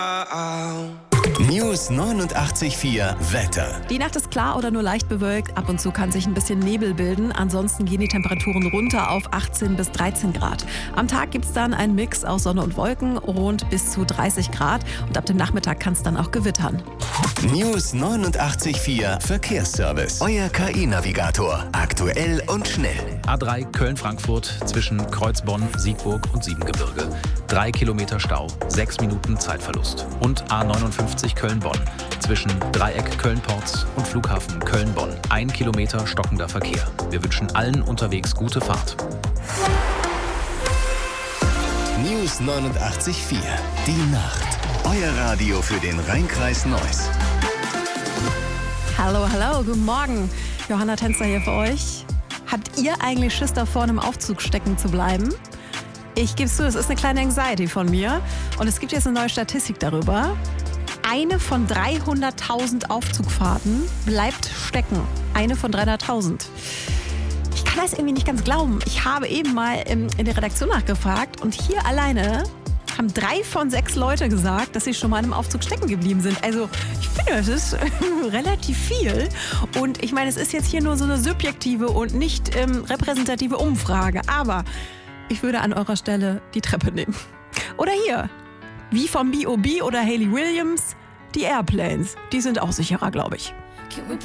News 89.4 Wetter. Die Nacht ist klar oder nur leicht bewölkt. Ab und zu kann sich ein bisschen Nebel bilden. Ansonsten gehen die Temperaturen runter auf 18 bis 13 Grad. Am Tag gibt es dann einen Mix aus Sonne und Wolken rund bis zu 30 Grad. Und ab dem Nachmittag kann es dann auch gewittern. News 89.4 Verkehrsservice. Euer KI-Navigator. Aktuell und schnell. A3 Köln-Frankfurt zwischen Kreuzbonn, Siegburg und Siebengebirge. 3 Kilometer Stau, 6 Minuten Zeitverlust. Und A59 Köln-Bonn zwischen Dreieck Köln-Porz und Flughafen Köln-Bonn. 1 Kilometer stockender Verkehr. Wir wünschen allen unterwegs gute Fahrt. News 89.4. Die Nacht. Euer Radio für den Rhein-Kreis Neuss. Hallo, guten Morgen. Johanna Tänzer hier für euch. Habt ihr eigentlich Schiss davor, im Aufzug stecken zu bleiben? Ich gebe es zu, es ist eine kleine Anxiety von mir. Und es gibt jetzt eine neue Statistik darüber. Eine von 300.000 Aufzugfahrten bleibt stecken. Eine von 300.000. Ich kann das irgendwie nicht ganz glauben. Ich habe eben mal in der Redaktion nachgefragt und hier alleine haben 3 von 6 Leute gesagt, dass sie schon mal in einem Aufzug stecken geblieben sind. Also ich finde, das ist relativ viel. Und ich meine, es ist jetzt hier nur so eine subjektive und nicht repräsentative Umfrage. Aber ich würde an eurer Stelle die Treppe nehmen. Oder hier, wie vom B.O.B. oder Hayley Williams, die Airplanes. Die sind auch sicherer, glaube ich.